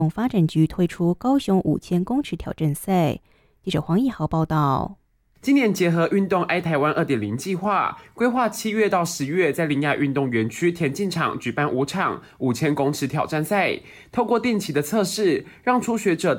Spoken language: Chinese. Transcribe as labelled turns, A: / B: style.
A: 发展局推出高雄5000公尺挑战赛。记者黄义豪报道。
B: 今年结合运动爱台湾 2.0 计划，规划7月到10月在林雅运动园区田径场举办5场5000公尺挑战赛，透过定期的测试，让初学者